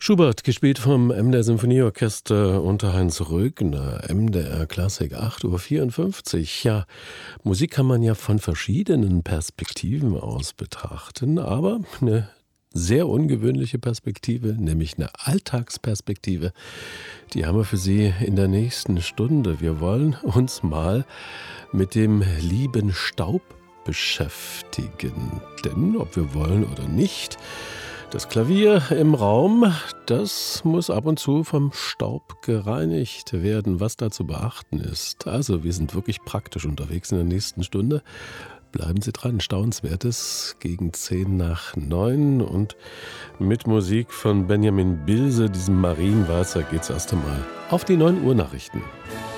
Schubert, gespielt vom MDR Symphonieorchester unter Heinz Rögner, MDR Klassik, 8:54 Uhr. Ja, Musik kann man ja von verschiedenen Perspektiven aus betrachten, aber eine sehr ungewöhnliche Perspektive, nämlich eine Alltagsperspektive, die haben wir für Sie in der nächsten Stunde. Wir wollen uns mal mit dem lieben Staub beschäftigen, denn ob wir wollen oder nicht, das Klavier im Raum, das muss ab und zu vom Staub gereinigt werden, was da zu beachten ist. Also wir sind wirklich praktisch unterwegs in der nächsten Stunde. Bleiben Sie dran, Staunenswertes gegen 8:50 und mit Musik von Benjamin Bilse, diesem Marienwalzer, geht's erst einmal auf die 9 Uhr Nachrichten.